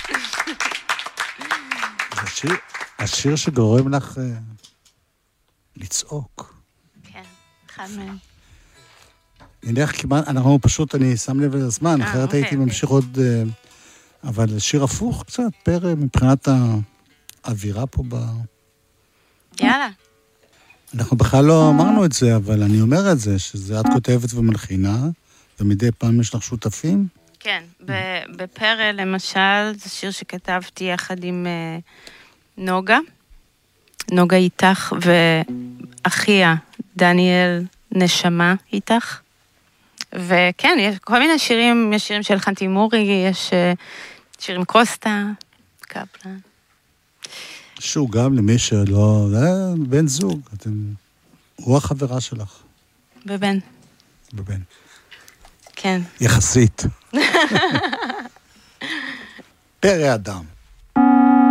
השיר שגורם לך לצעוק. כן, אחד מהם. נלך כמעט, אנחנו פשוט, אני שם לב לזמן, אחרת הייתי ממשיך עוד, אבל שיר הפוך קצת, פרא, מבחינת האווירה פה יאללה. אנחנו בכלל לא אמרנו את זה, אבל אני אומר את זה, שזה את כותבת ומלחינה, ומדי פעם יש לך שותפים? כן, בפרא למשל, זה שיר שכתבתי יחד עם נוגה איתך, ואחיה, דניאל נשמה איתך. וכן, יש כל מיני שירים, יש שירים של חנטי מורי, יש שירים קוסטה, קפלן. שהוא גם למי שלא, בן זוג, הוא החברה שלך. בבן. כן. יחסית. פרא אדם.